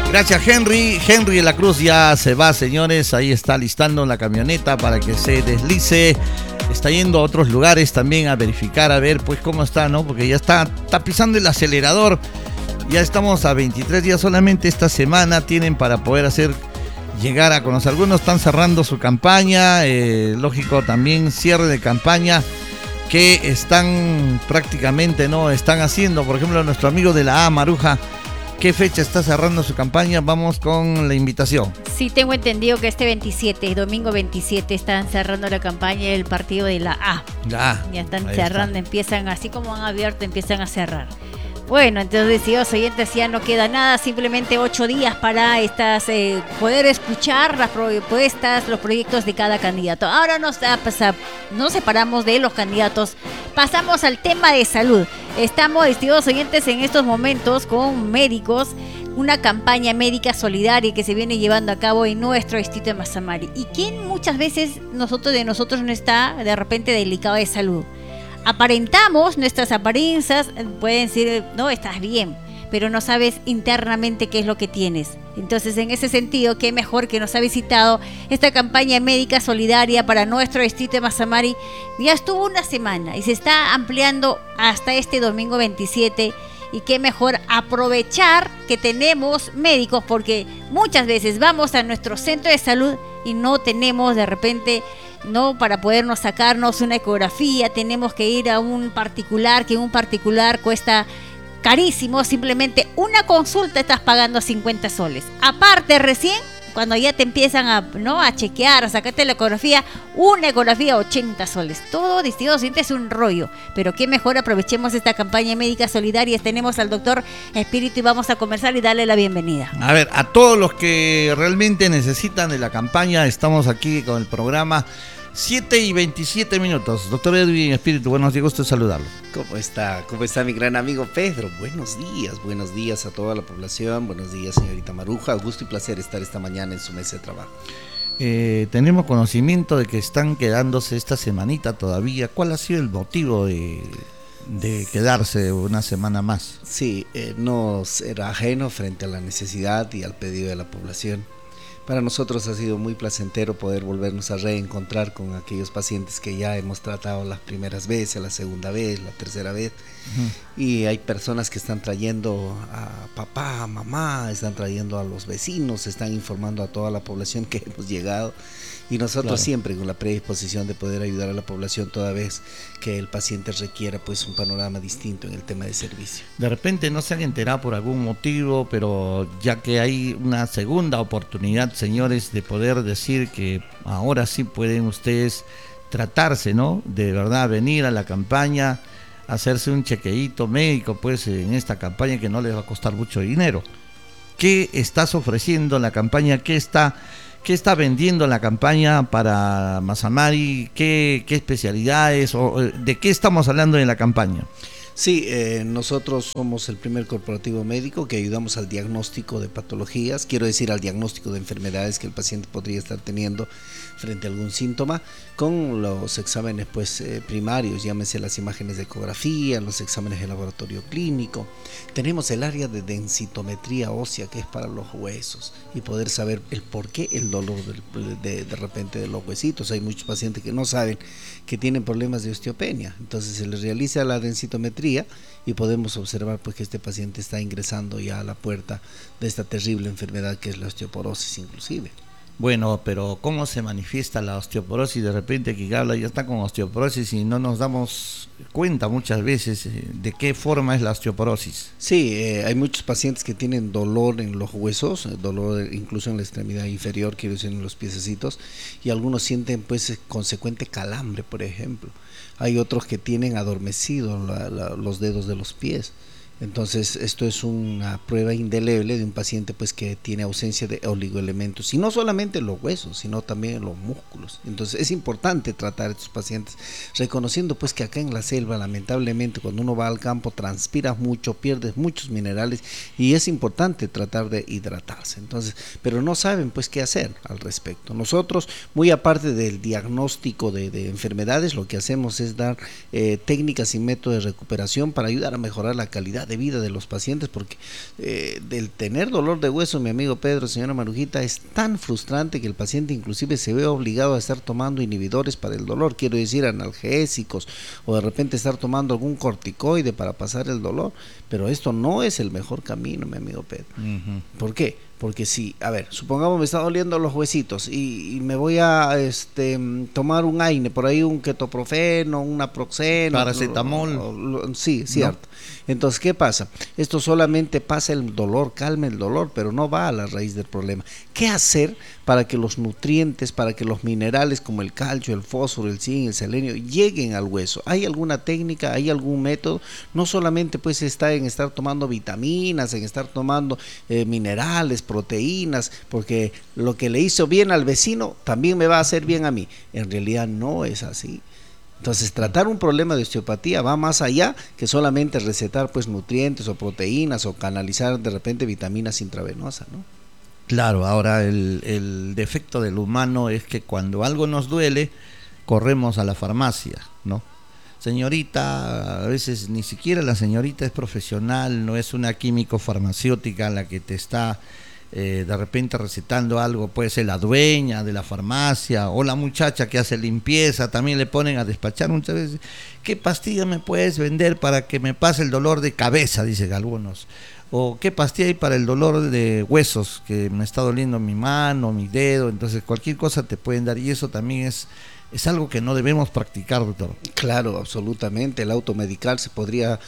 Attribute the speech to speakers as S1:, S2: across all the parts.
S1: Gracias, Henry. Henry de la Cruz ya se va, señores. Ahí está listando la camioneta para que se deslice. Está yendo a otros lugares también a verificar, a ver pues cómo está, ¿no? Porque ya está pisando el acelerador. Ya estamos a 23 días solamente esta semana. Tienen para poder llegar a conocer. Algunos están cerrando su campaña. Lógico, también cierre de campaña que están prácticamente, ¿no? Están haciendo, por ejemplo, nuestro amigo de la A, Maruja. ¿Qué fecha está cerrando su campaña? Vamos con la invitación.
S2: Sí, tengo entendido que este 27, domingo 27, están cerrando la campaña del partido de la A. Ya están cerrando, empiezan, así como han abierto, empiezan a cerrar. Bueno, entonces, señores oyentes, ya no queda nada, simplemente 8 días para poder escuchar las propuestas, los proyectos de cada candidato. Ahora nos separamos de los candidatos, pasamos al tema de salud. Estamos, estimados oyentes, en estos momentos con médicos, una campaña médica solidaria que se viene llevando a cabo en nuestro distrito de Mazamari. Y quien muchas veces de nosotros no está de repente delicado de salud. Aparentamos, nuestras apariencias pueden decir, no, estás bien, pero no sabes internamente qué es lo que tienes. Entonces, en ese sentido, qué mejor que nos ha visitado esta campaña médica solidaria para nuestro distrito de Mazamari. Ya estuvo una semana y se está ampliando hasta este domingo 27. Y qué mejor aprovechar que tenemos médicos, porque muchas veces vamos a nuestro centro de salud y no tenemos de repente, no, para podernos sacarnos una ecografía, tenemos que ir a un particular, que un particular cuesta carísimo, simplemente una consulta estás pagando 50 soles. Aparte, recién, cuando ya te empiezan a chequear, a sacarte la ecografía, una ecografía 80 soles. Todo distinto, es un rollo. Pero qué mejor aprovechemos esta campaña médica solidaria. Tenemos al doctor Espíritu y vamos a conversar y darle la bienvenida.
S1: A ver, a todos los que realmente necesitan de la campaña, estamos aquí con el programa 7:27. Doctor Edwin Espíritu, buenos días, gusto saludarlo.
S3: ¿Cómo está? ¿Cómo está mi gran amigo Pedro? Buenos días a toda la población, buenos días señorita Maruja, gusto y placer estar esta mañana en su mesa de trabajo.
S1: Tenemos conocimiento de que están quedándose esta semanita todavía. ¿Cuál ha sido el motivo de quedarse una semana más?
S3: Sí, no será ajeno frente a la necesidad y al pedido de la población. Para nosotros ha sido muy placentero poder volvernos a reencontrar con aquellos pacientes que ya hemos tratado las primeras veces, la segunda vez, la tercera vez. Uh-huh. Y hay personas que están trayendo a papá, a mamá, están trayendo a los vecinos, están informando a toda la población que hemos llegado. Y nosotros siempre con la predisposición de poder ayudar a la población toda vez que el paciente requiera pues un panorama distinto en el tema de servicio.
S1: De repente no se han enterado por algún motivo, pero ya que hay una segunda oportunidad, señores, de poder decir que ahora sí pueden ustedes tratarse, ¿no? De verdad, venir a la campaña, hacerse un chequeíto médico, pues en esta campaña que no les va a costar mucho dinero. ¿Qué estás ofreciendo en la campaña? ¿Qué está vendiendo la campaña para Mazamari? ¿Qué especialidades o de qué estamos hablando en la campaña?
S3: Sí, nosotros somos el primer corporativo médico que ayudamos al diagnóstico de patologías, quiero decir al diagnóstico de enfermedades que el paciente podría estar teniendo frente a algún síntoma, con los exámenes pues primarios, llámese las imágenes de ecografía, los exámenes de laboratorio clínico. Tenemos el área de densitometría ósea, que es para los huesos, y poder saber el por qué el dolor de repente de los huesitos. Hay muchos pacientes que no saben que tienen problemas de osteopenia, entonces se les realiza la densitometría y podemos observar pues que este paciente está ingresando ya a la puerta de esta terrible enfermedad que es la osteoporosis inclusive.
S1: Bueno, pero ¿cómo se manifiesta la osteoporosis? De repente que habla ya está con osteoporosis y no nos damos cuenta muchas veces de qué forma es la osteoporosis.
S3: Sí, hay muchos pacientes que tienen dolor en los huesos, dolor incluso en la extremidad inferior, quiero decir en los piececitos, y algunos sienten pues consecuente calambre, por ejemplo. Hay otros que tienen adormecidos los dedos de los pies. Entonces esto es una prueba indeleble de un paciente pues que tiene ausencia de oligoelementos, y no solamente en los huesos, sino también en los músculos. Entonces es importante tratar a estos pacientes, reconociendo pues que acá en la selva lamentablemente cuando uno va al campo transpiras mucho, pierdes muchos minerales y es importante tratar de hidratarse. Entonces, pero no saben pues qué hacer al respecto. Nosotros, muy aparte del diagnóstico de enfermedades, lo que hacemos es dar técnicas y métodos de recuperación para ayudar a mejorar la calidad de vida de los pacientes, porque del tener dolor de hueso, mi amigo Pedro, señora Marujita, es tan frustrante que el paciente inclusive se ve obligado a estar tomando inhibidores para el dolor, quiero decir analgésicos, o de repente estar tomando algún corticoide para pasar el dolor, pero esto no es el mejor camino, mi amigo Pedro. ¿Por qué? Porque si, a ver, supongamos me está doliendo los huesitos y me voy a tomar un AINE, por ahí un ketoprofeno, un naproxeno,
S1: paracetamol.
S3: Sí, cierto. ¿No? Entonces, ¿qué pasa? Esto solamente pasa el dolor, calma el dolor, pero no va a la raíz del problema. ¿Qué hacer para que los nutrientes, para que los minerales como el calcio, el fósforo, el zinc, el selenio lleguen al hueso? ¿Hay alguna técnica, hay algún método? No solamente pues está en estar tomando vitaminas, en estar tomando minerales, proteínas, porque lo que le hizo bien al vecino también me va a hacer bien a mí. En realidad no es así. Entonces tratar un problema de osteopatía va más allá que solamente recetar pues nutrientes o proteínas o canalizar de repente vitaminas intravenosas, ¿no?
S1: Claro, ahora el defecto del humano es que cuando algo nos duele corremos a la farmacia, ¿no? Señorita, a veces ni siquiera la señorita es profesional, no es una químico farmacéutica la que te está de repente recetando algo, puede ser la dueña de la farmacia o la muchacha que hace limpieza, también le ponen a despachar muchas veces. ¿Qué pastilla me puedes vender para que me pase el dolor de cabeza? Dicen algunos. O qué pastilla hay para el dolor de huesos, que me está doliendo mi mano, mi dedo. Entonces cualquier cosa te pueden dar, y eso también es algo que no debemos practicar, doctor.
S3: Claro, absolutamente. El automedicarse podría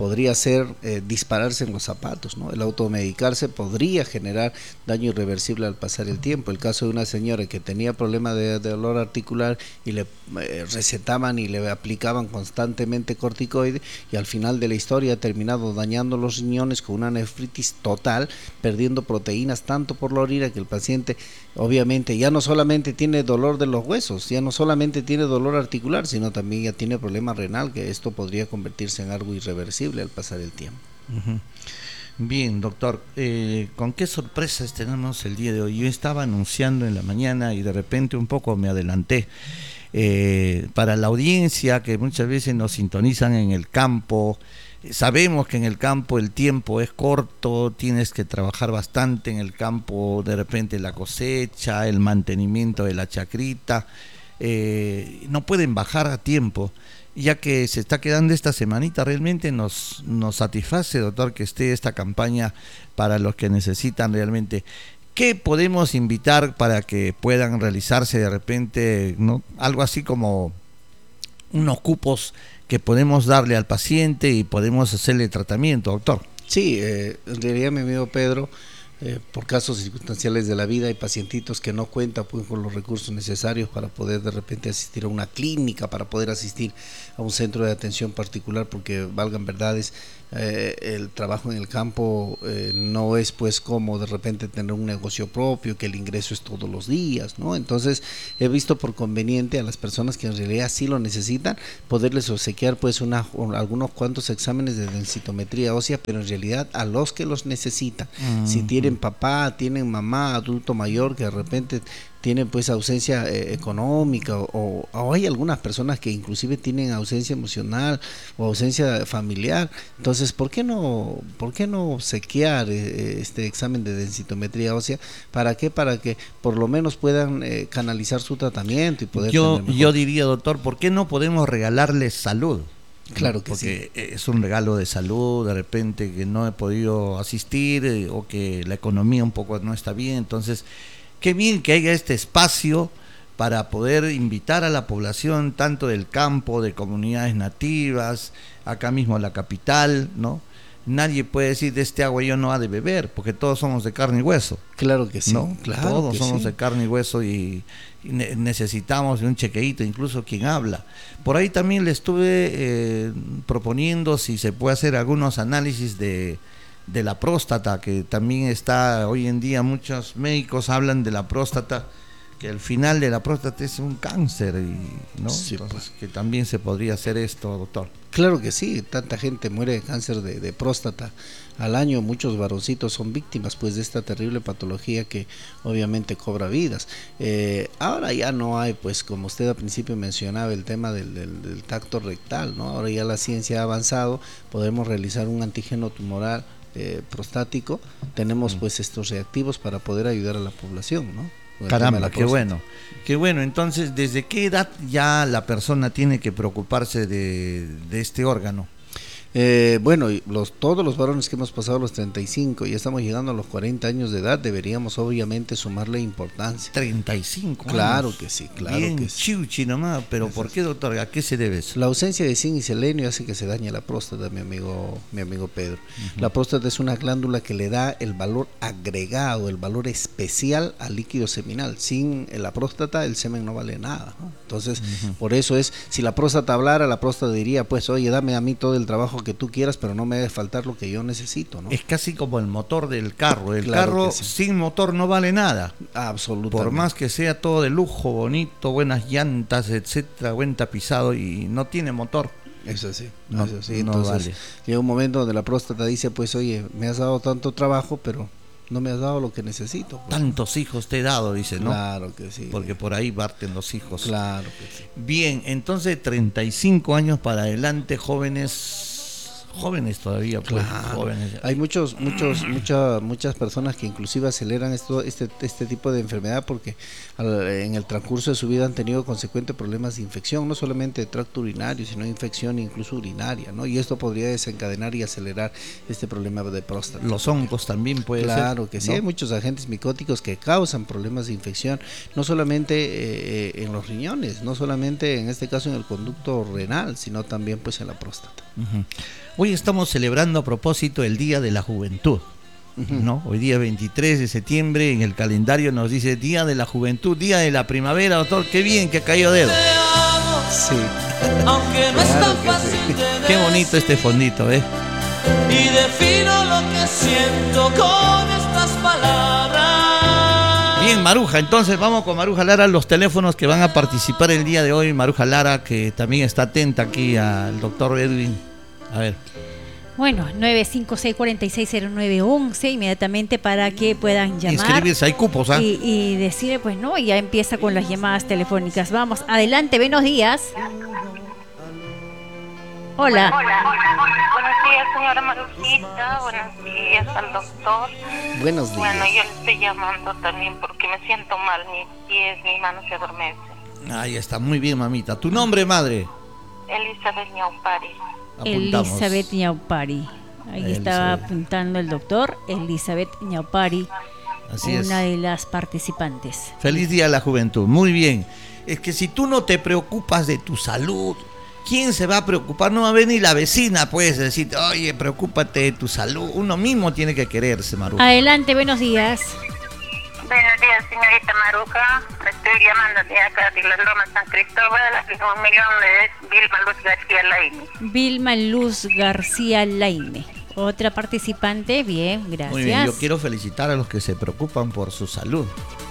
S3: ser dispararse en los zapatos, ¿no? El automedicarse podría generar daño irreversible al pasar el tiempo. El caso de una señora que tenía problema de dolor articular y le recetaban y le aplicaban constantemente corticoide, y al final de la historia ha terminado dañando los riñones con una nefritis total, perdiendo proteínas tanto por la orina que el paciente obviamente ya no solamente tiene dolor de los huesos, ya no solamente tiene dolor articular, sino también ya tiene problema renal, que esto podría convertirse en algo irreversible al pasar el tiempo.
S1: Bien, doctor, ¿con qué sorpresas tenemos el día de hoy? Yo estaba anunciando en la mañana y de repente un poco me adelanté. Para la audiencia que muchas veces nos sintonizan en el campo, sabemos que en el campo el tiempo es corto, tienes que trabajar bastante en el campo, de repente la cosecha, el mantenimiento de la chacrita, no pueden bajar a tiempo, ya que se está quedando esta semanita. Realmente nos satisface, doctor, que esté esta campaña para los que necesitan realmente. ¿Qué podemos invitar para que puedan realizarse de repente, ¿no? Algo así como unos cupos que podemos darle al paciente y podemos hacerle tratamiento, doctor?
S3: Sí, en realidad, mi amigo Pedro, por casos circunstanciales de la vida, hay pacientitos que no cuentan pues con los recursos necesarios para poder de repente asistir a una clínica, para poder asistir a un centro de atención particular, porque valgan verdades, el trabajo en el campo no es pues como de repente tener un negocio propio, que el ingreso es todos los días, ¿no? Entonces he visto por conveniente a las personas que en realidad sí lo necesitan, poderles obsequiar pues algunos cuantos exámenes de densitometría ósea, pero en realidad a los que los necesitan. Si tienen papá, tienen mamá, adulto mayor que de repente tienen pues ausencia económica, o hay algunas personas que inclusive tienen ausencia emocional o ausencia familiar, entonces ¿por qué no obsequiar este examen de densitometría ósea? ¿Para qué? Para que por lo menos puedan canalizar su tratamiento y poder
S1: yo diría, doctor, ¿por qué no podemos regalarles salud?
S3: Claro que
S1: porque
S3: sí.
S1: Es un regalo de salud, de repente que no he podido asistir o que la economía un poco no está bien. Entonces qué bien que haya este espacio para poder invitar a la población, tanto del campo, de comunidades nativas, acá mismo la capital, ¿no? Nadie puede decir de este agua yo no ha de beber, porque todos somos de carne y hueso.
S3: Claro que sí,
S1: ¿no?
S3: claro
S1: todos
S3: que
S1: somos
S3: sí.
S1: de carne y hueso y necesitamos de un chequeíto, incluso quien habla. Por ahí también le estuve proponiendo si se puede hacer algunos análisis de la próstata, que también está hoy en día, muchos médicos hablan de la próstata que el final de la próstata es un cáncer, ¿no?
S3: Sí,
S1: entonces, que también se podría hacer esto, doctor.
S3: Claro que sí, tanta gente muere de cáncer de próstata al año, muchos varoncitos son víctimas pues de esta terrible patología que obviamente cobra vidas. Ahora ya no hay, pues como usted al principio mencionaba, el tema del tacto rectal, ¿no? Ahora ya la ciencia ha avanzado, podemos realizar un antígeno tumoral prostático, tenemos pues estos reactivos para poder ayudar a la población, ¿no?
S1: Caramba, qué bueno. Qué bueno, entonces, ¿desde qué edad ya la persona tiene que preocuparse de este órgano?
S3: Bueno, todos los varones que hemos pasado los 35 y estamos llegando a los 40 años de edad, deberíamos obviamente sumarle importancia.
S1: 35 años.
S3: Claro que sí, claro
S1: bien
S3: que sí.
S1: Chiuchi nomás, pero eso. ¿Por qué, doctor? ¿A qué se debe eso?
S3: La ausencia de zinc y selenio hace que se dañe la próstata, mi amigo Pedro. La próstata es una glándula que le da el valor agregado, el valor especial al líquido seminal. Sin la próstata el semen no vale nada, ¿no? Entonces, por eso es, si la próstata hablara, la próstata diría, pues, oye, dame a mí todo el trabajo que tú quieras, pero no me debe faltar lo que yo necesito, ¿no?
S1: Es casi como el motor del carro. El
S3: claro
S1: carro
S3: sí.
S1: sin motor no vale nada.
S3: Absolutamente.
S1: Por más que sea todo de lujo, bonito, buenas llantas, etcétera, buen tapizado y no tiene motor.
S3: Eso sí,
S1: no,
S3: eso sí.
S1: No
S3: entonces
S1: vale.
S3: Llega un momento donde la próstata dice, pues, oye, me has dado tanto trabajo, pero no me has dado lo que necesito. Pues.
S1: Tantos hijos te he dado, dice, ¿no?
S3: Claro que sí.
S1: Porque por ahí parten los hijos.
S3: Claro que sí.
S1: Bien, entonces 35 años para adelante, jóvenes todavía, pues,
S3: claro.
S1: jóvenes.
S3: Hay muchas personas que inclusive aceleran este tipo de enfermedad porque en el transcurso de su vida han tenido consecuentes problemas de infección, no solamente de tracto urinario, sino infección incluso urinaria, ¿no? Y esto podría desencadenar y acelerar este problema de próstata.
S1: Los hongos también puede ser.
S3: Claro que sí, ¿no? Hay muchos agentes micóticos que causan problemas de infección, no solamente en los riñones, no solamente en este caso en el conducto renal, sino también pues en la próstata.
S1: Hoy estamos celebrando a propósito el Día de la Juventud, ¿no? Hoy día 23 de septiembre en el calendario nos dice Día de la Juventud, Día de la Primavera, doctor, qué bien que ha caído dedo.
S3: Sí.
S4: Aunque no es tan fácil de
S1: qué bonito este fondito, ¿eh?
S4: Y defino lo que siento con estas palabras.
S1: Bien, Maruja, entonces vamos con Maruja Lara, los teléfonos que van a participar el día de hoy. Maruja Lara, que también está atenta aquí al doctor Edwin. A ver.
S2: Bueno, 956-460911 inmediatamente para que puedan llamar.
S1: Inscribirse, hay cupos, ¿ah?
S2: Y decirle, pues no, y ya empieza con las llamadas telefónicas. Vamos, adelante, buenos días. Hola.
S5: Hola. Buenos días, señora Marujita. Buenos días al doctor.
S3: Buenos días.
S5: Bueno, yo le estoy llamando también porque me siento mal. Mis pies, mi mano se adormecen.
S1: Ahí está, muy bien, mamita. ¿Tu nombre, madre?
S5: Elizabeth Ñaupari.
S1: Apuntamos.
S2: Elizabeth Ñaupari. Ahí estaba apuntando el doctor Elizabeth Ñaupari,
S1: Así es.
S2: una de las participantes.
S1: Feliz Día a la Juventud. Muy bien. Es que si tú no te preocupas de tu salud, ¿quién se va a preocupar? No va a venir la vecina, puedes decir, oye, preocúpate de tu salud. Uno mismo tiene que quererse, Maruja.
S2: Adelante, buenos días.
S5: Buenos días, señorita Maruja. Estoy llamando de acá de las Lomas San Cristóbal, de la millón de Vilma Luz García Laine.
S2: Vilma Luz García Laine. Otra participante, bien, gracias.
S1: Muy bien, yo quiero felicitar a los que se preocupan por su salud.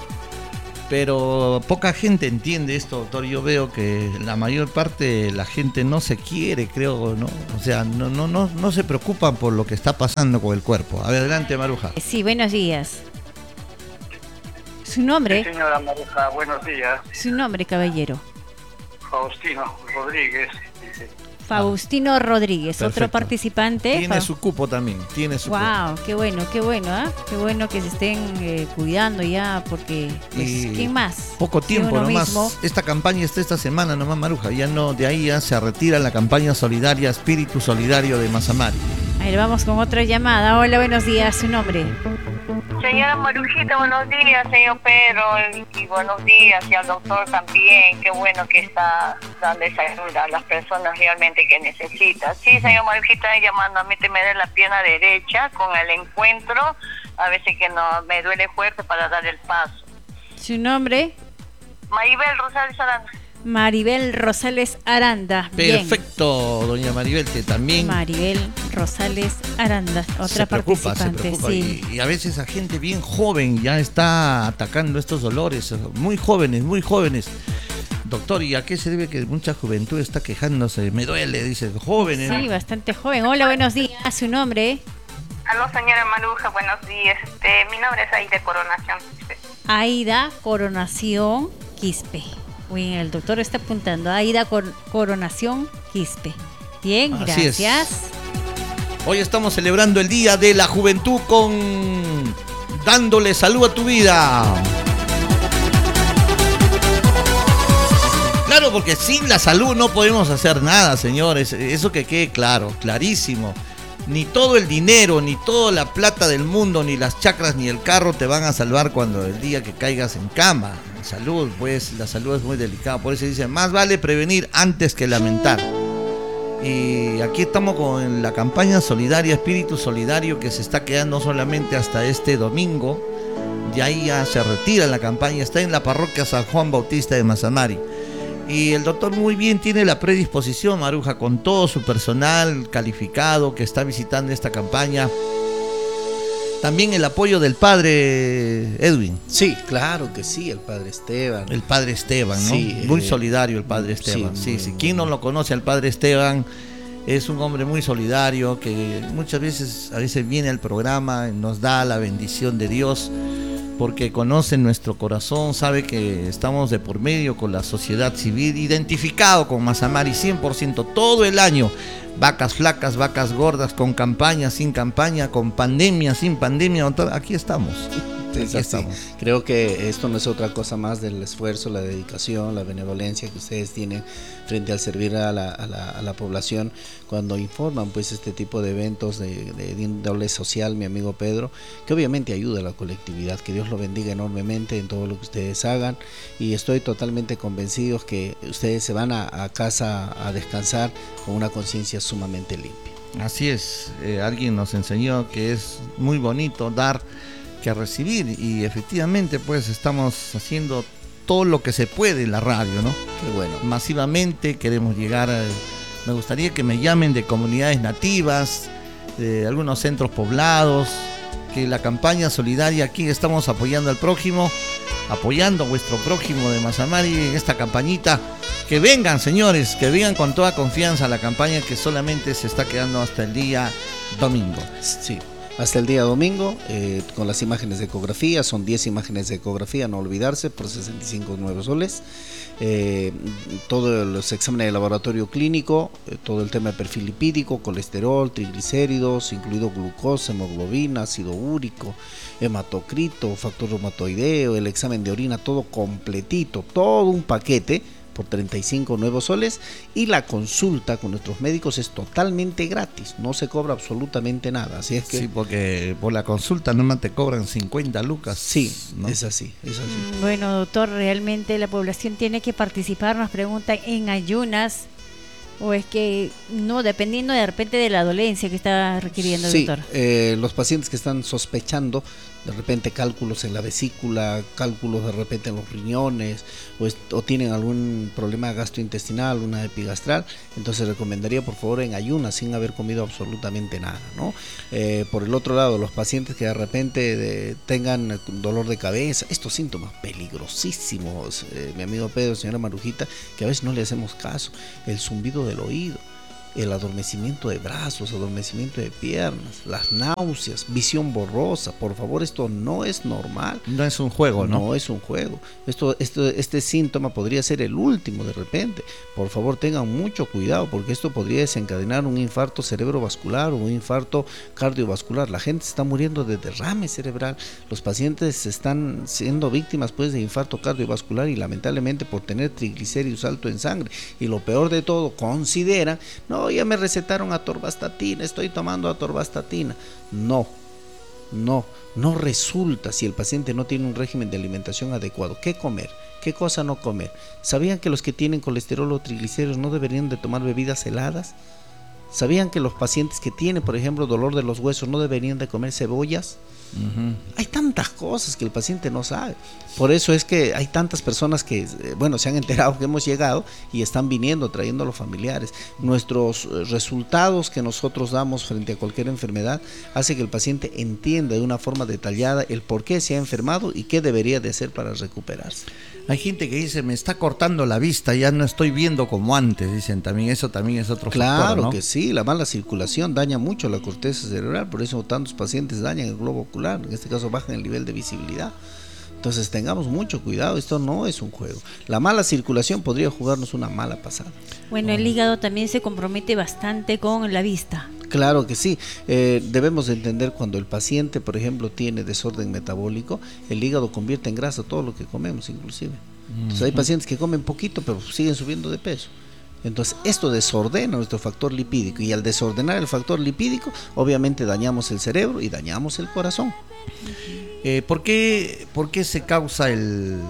S1: Pero poca gente entiende esto, doctor. Yo veo que la mayor parte de la gente no se quiere, creo, ¿no? O sea, no se preocupan por lo que está pasando con el cuerpo. A ver, adelante, Maruja.
S2: Sí, buenos días. ¿Su nombre?
S6: Sí, señora Maruja, buenos días.
S2: Su nombre, caballero.
S6: Faustino Rodríguez.
S2: Faustino Rodríguez,
S1: perfecto.
S2: Otro participante.
S1: Tiene su cupo también, tiene su cupo.
S2: Wow, qué bueno, ¿eh? Qué bueno que se estén cuidando ya, porque, pues, ¿quién más?
S1: Poco tiempo
S2: uno
S1: nomás.
S2: Mismo.
S1: Esta campaña está esta semana nomás, Maruja. Ya no, de ahí ya se retira la campaña solidaria, Espíritu Solidario de Mazamari.
S2: Ahí vamos con otra llamada. Hola, buenos días, su nombre.
S5: Señora Marujita, buenos días, señor Pedro, y buenos días, y al doctor también. Qué bueno que está dando esa ayuda a las personas realmente que necesitan. Sí, señor Marujita, llamando a mí, me duele la pierna derecha con el encuentro, a veces que no me duele fuerte para dar el paso.
S2: ¿Su nombre?
S5: Maribel Rosales Arana.
S2: Maribel Rosales Aranda.
S1: Perfecto, bien. Doña Maribel, que también...
S2: Maribel Rosales Aranda, otra participante.
S1: Se preocupa.
S2: Sí.
S1: Y a veces a gente bien joven ya está atacando estos dolores, muy jóvenes. Doctor, ¿y a qué se debe que mucha juventud está quejándose? Me duele, dice, jóvenes.
S2: Sí, bastante joven. Hola, buenos días, ¿su nombre?
S5: Aló, señora Maruja, buenos días. Mi nombre es Aida Coronación Quispe.
S2: Aida Coronación Quispe. Uy, el doctor está apuntando. Aida Coronación Quispe. Bien,
S1: así
S2: gracias.
S1: Es. Hoy estamos celebrando el Día de la Juventud con dándole salud a tu vida. Claro, porque sin la salud no podemos hacer nada, señores. Eso que quede claro, clarísimo. Ni todo el dinero, ni toda la plata del mundo, ni las chacras, ni el carro te van a salvar cuando el día que caigas en cama. Salud, pues la salud es muy delicada. Por eso dice, más vale prevenir antes que lamentar. Y aquí estamos con la campaña solidaria, Espíritu Solidario, que se está quedando solamente hasta este domingo. De ahí ya se retira la campaña. Está en la parroquia San Juan Bautista de Mazamari. Y el doctor muy bien tiene la predisposición, Maruja, con todo su personal calificado que está visitando esta campaña. También el apoyo del padre Edwin.
S3: Sí, claro que sí, el padre Esteban.
S1: El padre Esteban, ¿no?
S3: Sí,
S1: muy solidario el padre Esteban. Sí. ¿Quién no lo conoce al padre Esteban? Es un hombre muy solidario que muchas veces, a veces viene al programa, nos da la bendición de Dios, porque conoce nuestro corazón, sabe que estamos de por medio con la sociedad civil, identificado con Mazamari 100% todo el año. Vacas flacas, vacas gordas, con campaña, sin campaña, con pandemia, sin pandemia, aquí estamos.
S3: Aquí estamos. Creo que esto no es otra cosa más del esfuerzo, la dedicación, la benevolencia que ustedes tienen frente al servir a la población cuando informan pues este tipo de eventos de índole social, mi amigo Pedro, que obviamente ayuda a la colectividad. Que Dios lo bendiga enormemente en todo lo que ustedes hagan, y estoy totalmente convencido que ustedes se van a casa a descansar con una conciencia sumamente limpia.
S1: Así es, alguien nos enseñó que es muy bonito dar que recibir, y efectivamente pues estamos haciendo todo lo que se puede en la radio, ¿no?
S3: Qué bueno.
S1: Masivamente queremos llegar me gustaría que me llamen de comunidades nativas, de algunos centros poblados, que la campaña solidaria aquí estamos apoyando al prójimo, apoyando a vuestro prójimo de Mazamari en esta campañita. Que vengan, señores, que vengan con toda confianza a la campaña, que solamente se está quedando hasta el día domingo.
S3: Sí. Hasta el día domingo, con las imágenes de ecografía, son 10 imágenes de ecografía, no olvidarse, por 65 nuevos soles. Todos los exámenes de laboratorio clínico, todo el tema de perfil lipídico, colesterol, triglicéridos, incluido glucosa, hemoglobina, ácido úrico, hematocrito, factor reumatoideo, el examen de orina, todo completito, todo un paquete por 35 nuevos soles, y la consulta con nuestros médicos es totalmente gratis, no se cobra absolutamente nada. Así es que
S1: sí, porque por la consulta nomás te cobran 50 lucas.
S3: Sí,
S1: ¿no?
S3: es así.
S2: Bueno, doctor, realmente la población tiene que participar, nos preguntan, en ayunas, o es que no, dependiendo de repente de la dolencia que está requiriendo el doctor.
S3: Los pacientes que están sospechando de repente cálculos en la vesícula, cálculos de repente en los riñones, o tienen algún problema gastrointestinal, una epigastral, entonces recomendaría por favor en ayunas, sin haber comido absolutamente nada, ¿no? Por el otro lado, los pacientes que de repente tengan dolor de cabeza, estos síntomas peligrosísimos, mi amigo Pedro, señora Marujita, que a veces no le hacemos caso, el zumbido del oído, el adormecimiento de brazos, adormecimiento de piernas, las náuseas, visión borrosa. Por favor, esto no es normal.
S1: No es un juego, ¿no?
S3: No es un juego. Este síntoma podría ser el último de repente. Por favor, tengan mucho cuidado, porque esto podría desencadenar un infarto cerebrovascular o un infarto cardiovascular. La gente está muriendo de derrame cerebral. Los pacientes están siendo víctimas pues de infarto cardiovascular, y lamentablemente por tener triglicéridos altos en sangre. Y lo peor de todo, consideran, no, ya me recetaron atorvastatina, estoy tomando atorvastatina. No resulta si el paciente no tiene un régimen de alimentación adecuado. ¿Qué comer? ¿Qué cosa no comer? ¿Sabían que los que tienen colesterol o triglicéridos no deberían de tomar bebidas heladas? ¿Sabían que los pacientes que tienen, por ejemplo, dolor de los huesos no deberían de comer cebollas? Hay tantas cosas que el paciente no sabe. Por eso es que hay tantas personas que, se han enterado que hemos llegado y están viniendo, trayendo a los familiares. Nuestros resultados que nosotros damos frente a cualquier enfermedad hace que el paciente entienda de una forma detallada el por qué se ha enfermado y qué debería de hacer para recuperarse.
S1: Hay gente que dice, me está cortando la vista, ya no estoy viendo como antes, dicen también, eso también es otro factor, ¿no?
S3: Claro que sí, la mala circulación daña mucho la corteza cerebral, por eso tantos pacientes dañan el globo ocular, en este caso bajan el nivel de visibilidad. Entonces tengamos mucho cuidado, esto no es un juego. La mala circulación podría jugarnos una mala pasada.
S2: Bueno, el hígado también se compromete bastante con la vista.
S3: Claro que sí, debemos de entender cuando el paciente, por ejemplo, tiene desorden metabólico, el hígado convierte en grasa todo lo que comemos inclusive. Entonces hay pacientes que comen poquito pero siguen subiendo de peso. Entonces esto desordena nuestro factor lipídico y al desordenar el factor lipídico obviamente dañamos el cerebro y dañamos el corazón.
S1: ¿Por qué se causa el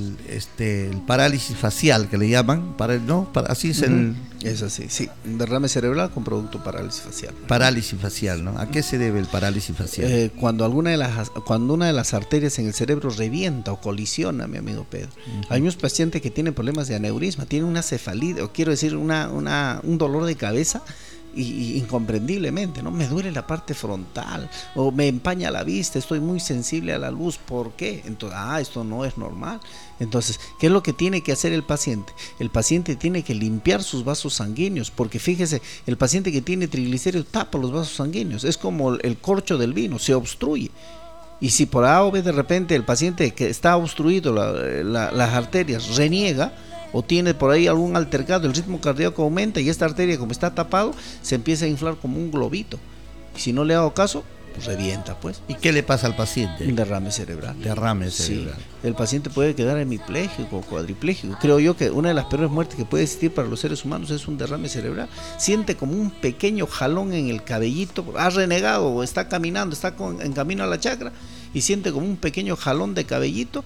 S1: parálisis facial que le llaman? Así es
S3: Es así, sí. Derrame cerebral con producto parálisis facial.
S1: Parálisis facial, ¿no? ¿A qué se debe el parálisis facial?
S3: Cuando una de las arterias en el cerebro revienta o colisiona, mi amigo Pedro. Hay unos pacientes que tienen problemas de aneurisma, tienen una cefalidad, o quiero decir, un dolor de cabeza. Y incomprendiblemente, ¿no? Me duele la parte frontal o me empaña la vista, estoy muy sensible a la luz. ¿Por qué? Entonces, esto no es normal. Entonces, ¿qué es lo que tiene que hacer el paciente? El paciente tiene que limpiar sus vasos sanguíneos, porque fíjese, el paciente que tiene triglicéridos tapa los vasos sanguíneos, es como el corcho del vino, se obstruye. Y si por A o B de repente el paciente que está obstruido las arterias reniega, o tiene por ahí algún altercado, el ritmo cardíaco aumenta y esta arteria, como está tapado, se empieza a inflar como un globito. Y si no le hago caso, pues revienta, pues.
S1: ¿Y qué le pasa al paciente?
S3: Un derrame cerebral.
S1: Derrame cerebral.
S3: Sí, el paciente puede quedar hemipléjico o cuadripléjico. Creo yo que una de las peores muertes que puede existir para los seres humanos es un derrame cerebral. Siente como un pequeño jalón en el cabellito, ha renegado o está caminando, en camino a la chacra y siente como un pequeño jalón de cabellito,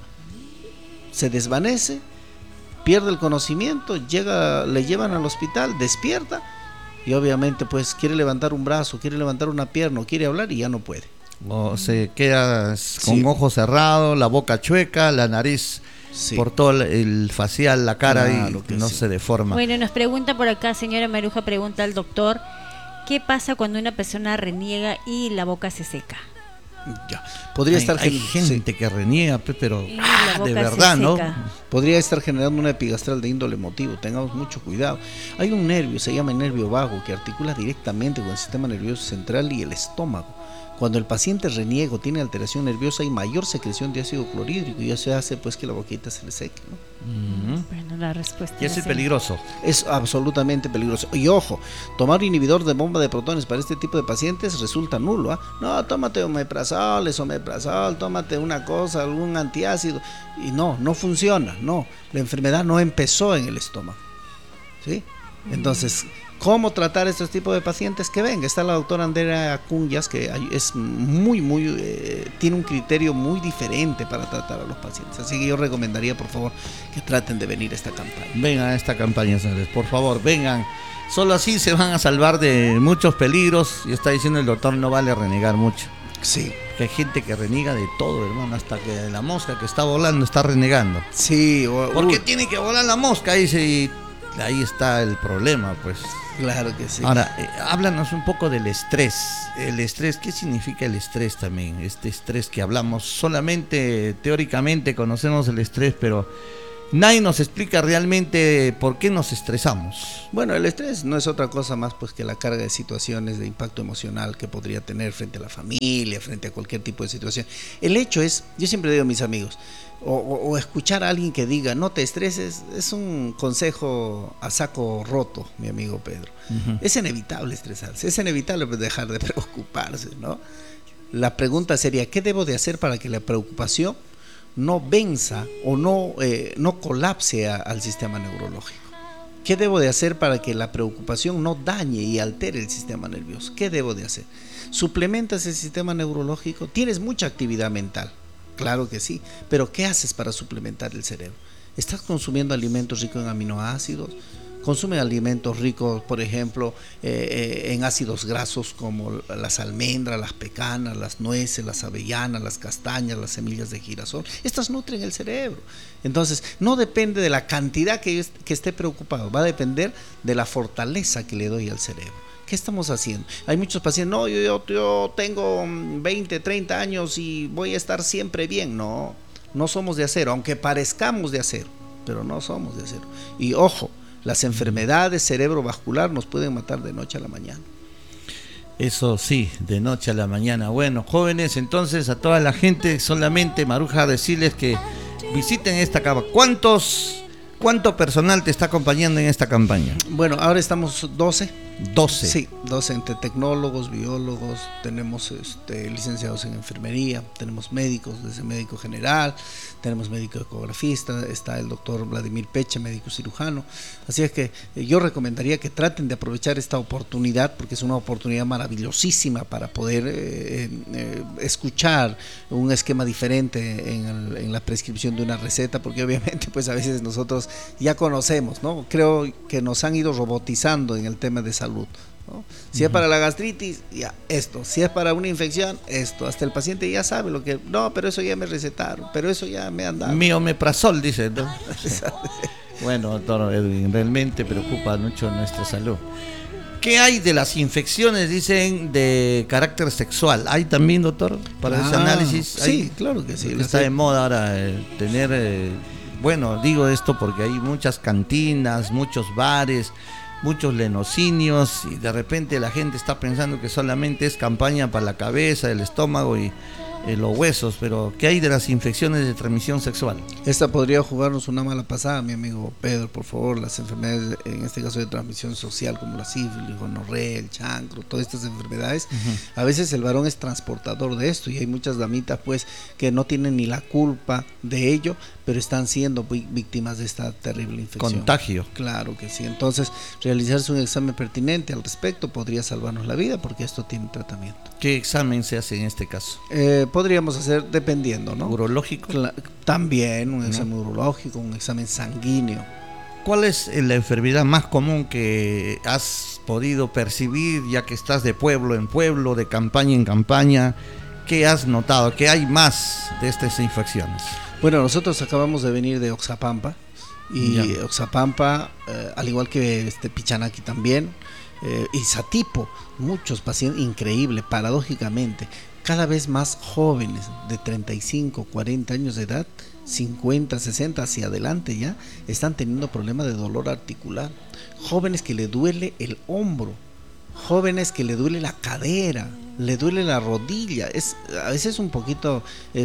S3: se desvanece, pierde el conocimiento, le llevan al hospital, despierta y obviamente pues quiere levantar un brazo, quiere levantar una pierna, quiere hablar y ya no puede.
S1: O se queda con ojos cerrados, la boca chueca, la nariz por todo el facial, la cara, claro, y no se deforma.
S2: Bueno, nos pregunta por acá, señora Maruja, pregunta al doctor, ¿qué pasa cuando una persona reniega y la boca se seca?
S3: Ya. Podría estar
S1: hay gente que reniega, pero
S3: de verdad, ¿no? Podría estar generando una epigastral de índole emotivo, tengamos mucho cuidado. Hay un nervio, se llama el nervio vago, que articula directamente con el sistema nervioso central y el estómago. Cuando el paciente reniega o tiene alteración nerviosa hay mayor secreción de ácido clorhídrico y eso hace pues que la boquita se le seque, ¿no?
S2: Bueno, la respuesta
S1: y eso es peligroso.
S3: Es absolutamente peligroso. Y ojo, tomar inhibidor de bomba de protones para este tipo de pacientes resulta nulo. No, tómate omeprazol, tómate una cosa, algún antiácido. Y no funciona, no. La enfermedad no empezó en el estómago, ¿sí? Entonces, ¿cómo tratar estos tipos de pacientes? Que venga, está la doctora Andrea Cunyas, que es tiene un criterio muy diferente para tratar a los pacientes. Así que yo recomendaría, por favor, que traten de venir a esta campaña.
S1: Vengan a esta campaña, señores, por favor, vengan. Solo así se van a salvar de muchos peligros. Y está diciendo el doctor, no vale renegar mucho.
S3: Sí.
S1: Que hay gente que reniega de todo, hermano, hasta que la mosca que está volando está renegando.
S3: Sí.
S1: ¿Por qué tiene que volar la mosca? Dice, y ahí está el problema, pues.
S3: Claro que sí.
S1: Ahora, háblanos un poco del estrés. El estrés, ¿qué significa el estrés también? Este estrés que hablamos, solamente teóricamente conocemos el estrés, pero nadie nos explica realmente por qué nos estresamos.
S3: Bueno, el estrés no es otra cosa más pues que la carga de situaciones de impacto emocional que podría tener frente a la familia, frente a cualquier tipo de situación. El hecho es, yo siempre digo a mis amigos, o escuchar a alguien que diga no te estreses, es un consejo a saco roto, mi amigo Pedro. Es inevitable estresarse, es inevitable dejar de preocuparse, ¿no? La pregunta sería, ¿qué debo de hacer para que la preocupación no venza o no colapse al sistema neurológico? ¿Qué debo de hacer para que la preocupación no dañe y altere el sistema nervioso? ¿Qué debo de hacer? ¿Suplementas el sistema neurológico? ¿Tienes mucha actividad mental? Claro que sí, pero ¿qué haces para suplementar el cerebro? ¿Estás consumiendo alimentos ricos en aminoácidos? consumen alimentos ricos, por ejemplo, en ácidos grasos como las almendras, las pecanas, las nueces, las avellanas, las castañas, las semillas de girasol. Estas nutren el cerebro. Entonces, no depende de la cantidad que esté preocupado, va a depender de la fortaleza que le doy al cerebro. ¿Qué estamos haciendo? Hay muchos pacientes, no, yo tengo 20, 30 años y voy a estar siempre bien. No somos de acero, aunque parezcamos de acero, pero no somos de acero. Y ojo, las enfermedades cerebrovascular nos pueden matar de noche a la mañana.
S1: Eso sí, de noche a la mañana. Bueno, jóvenes, entonces a toda la gente, solamente Maruja, decirles que visiten esta cava. ¿Cuánto personal te está acompañando en esta campaña?
S3: Bueno, ahora estamos 12.
S1: 12.
S3: Sí, 12 entre tecnólogos, biólogos, tenemos licenciados en enfermería, tenemos médicos, desde médico general, tenemos médico ecografista, está el doctor Vladimir Peche, médico cirujano. Así es que yo recomendaría que traten de aprovechar esta oportunidad, porque es una oportunidad maravillosísima para poder escuchar un esquema diferente en la prescripción de una receta, porque obviamente pues a veces nosotros ya conocemos, ¿no? Creo que nos han ido robotizando en el tema de salud, ¿no? Si es para la gastritis, ya esto, si es para una infección, esto, hasta el paciente ya sabe lo que, no, pero eso ya me recetaron, pero eso ya me han dado.
S1: Miomeprazol, dice, ¿no? Bueno, doctor Edwin, realmente preocupa mucho nuestra salud. ¿Qué hay de las infecciones, dicen, de carácter sexual? ¿Hay también, doctor, para ese análisis?
S3: Sí, claro que sí.
S1: Está de moda ahora tener, bueno, digo esto porque hay muchas cantinas, muchos bares, muchos lenocinios, y de repente la gente está pensando que solamente es campaña para la cabeza, el estómago y los huesos, pero ¿qué hay de las infecciones de transmisión sexual?
S3: Esta podría jugarnos una mala pasada, mi amigo Pedro, por favor. Las enfermedades, en este caso de transmisión social, como la sífilis, gonorrea, el chancro, todas estas enfermedades, a veces el varón es transportador de esto, y hay muchas damitas pues que no tienen ni la culpa de ello, pero están siendo víctimas de esta terrible infección.
S1: Contagio.
S3: Claro que sí. Entonces, realizarse un examen pertinente al respecto podría salvarnos la vida, porque esto tiene tratamiento.
S1: ¿Qué examen se hace en este caso?
S3: Podríamos hacer dependiendo, ¿no?
S1: ¿Urológico?
S3: También un examen urológico, un examen sanguíneo.
S1: ¿Cuál es la enfermedad más común que has podido percibir, ya que estás de pueblo en pueblo, de campaña en campaña? ¿Qué has notado? ¿Qué hay más de estas infecciones?
S3: Bueno, nosotros acabamos de venir de Oxapampa, y Oxapampa, al igual que Pichanaki también, y Satipo, muchos pacientes, increíble, paradójicamente, cada vez más jóvenes de 35, 40 años de edad, 50, 60 hacia adelante ya, están teniendo problemas de dolor articular. Jóvenes que le duele el hombro, jóvenes que le duele la cadera, le duele la rodilla. A veces un poquito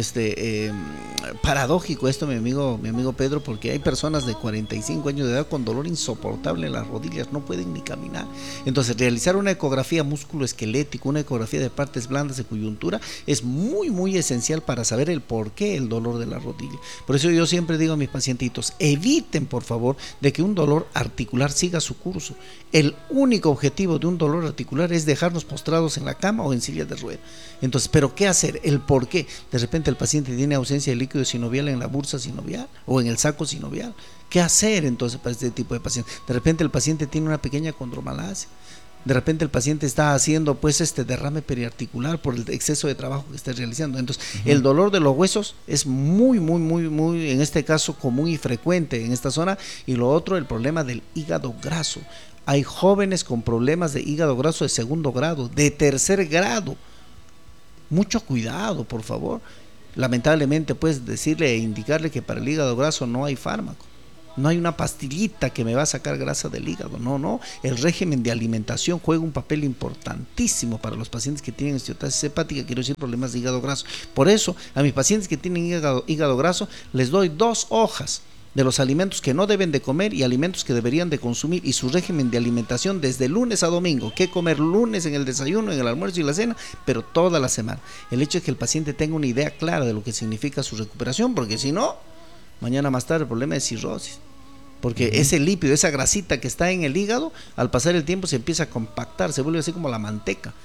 S3: paradójico esto, mi amigo Pedro, porque hay personas de 45 años de edad con dolor insoportable en las rodillas, no pueden ni caminar. Entonces, realizar una ecografía músculo-esquelético, una ecografía de partes blandas de coyuntura, es muy, muy esencial para saber el por qué el dolor de la rodilla. Por eso yo siempre digo a mis pacientitos, eviten por favor de que un dolor articular siga su curso. El único objetivo de un dolor articular es dejarnos postrados en la cama o en silla de ruedas. Entonces, ¿pero qué hacer? El por qué. De repente el paciente tiene ausencia de líquido sinovial en la bursa sinovial o en el saco sinovial. ¿Qué hacer entonces para este tipo de paciente? De repente el paciente tiene una pequeña condromalacia. De repente el paciente está haciendo pues derrame periarticular por el exceso de trabajo que está realizando. Entonces, el dolor de los huesos es muy, en este caso, común y frecuente en esta zona. Y lo otro, el problema del hígado graso. Hay jóvenes con problemas de hígado graso de segundo grado, de tercer grado. Mucho cuidado, por favor. Lamentablemente, pues, decirle e indicarle que para el hígado graso no hay fármaco. No hay una pastillita que me va a sacar grasa del hígado. No. El régimen de alimentación juega un papel importantísimo para los pacientes que tienen esteatosis hepática, quiero decir, problemas de hígado graso. Por eso, a mis pacientes que tienen hígado graso, les doy 2 hojas de los alimentos que no deben de comer y alimentos que deberían de consumir, y su régimen de alimentación desde lunes a domingo. ¿Qué comer lunes en el desayuno, en el almuerzo y la cena? Pero toda la semana. El hecho es que el paciente tenga una idea clara de lo que significa su recuperación, porque si no, mañana más tarde el problema es cirrosis. Porque ese lípido, esa grasita que está en el hígado, al pasar el tiempo se empieza a compactar, se vuelve así como la manteca.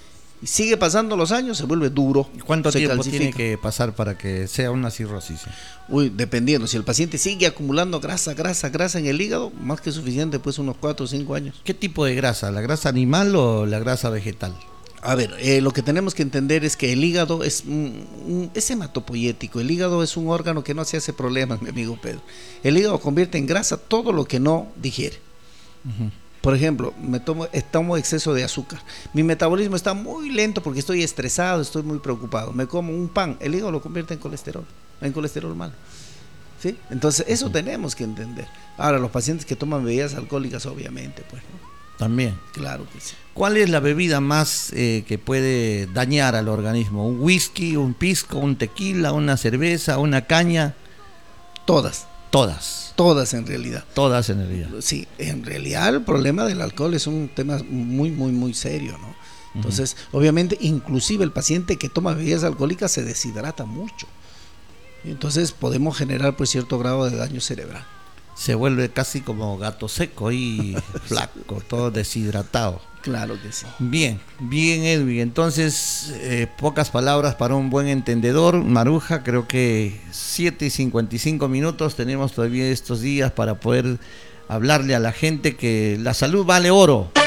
S3: Y sigue pasando los años, se vuelve duro.
S1: ¿Cuánto tiempo tiene que pasar para que sea una cirrosis?
S3: Uy, dependiendo, si el paciente sigue acumulando grasa en el hígado, más que suficiente, pues unos 4 o 5 años.
S1: ¿Qué tipo de grasa? ¿La grasa animal o la grasa vegetal?
S3: A ver, lo que tenemos que entender es que el hígado es hematopoyético. El hígado es un órgano que no se hace problemas, mi amigo Pedro. El hígado convierte en grasa todo lo que no digiere. Por ejemplo, tomo exceso de azúcar. Mi metabolismo está muy lento porque estoy estresado, estoy muy preocupado. Me como un pan, el hígado lo convierte en colesterol malo. ¿Sí? Entonces, eso tenemos que entender. Ahora, los pacientes que toman bebidas alcohólicas, obviamente, pues, ¿no?
S1: También.
S3: Claro que sí.
S1: ¿Cuál es la bebida más que puede dañar al organismo? ¿Un whisky, un pisco, un tequila, una cerveza, una caña?
S3: Todas en realidad.
S1: Todas en realidad.
S3: Sí, en realidad el problema del alcohol es un tema muy, muy, muy serio, ¿no? Entonces, obviamente, inclusive el paciente que toma bebidas alcohólicas se deshidrata mucho. Entonces, podemos generar pues cierto grado de daño cerebral.
S1: Se vuelve casi como gato seco y flaco, todo deshidratado.
S3: Claro que sí.
S1: Bien Edwin, entonces pocas palabras para un buen entendedor. Maruja, creo que 7:55 tenemos todavía estos días para poder hablarle a la gente que la salud vale oro.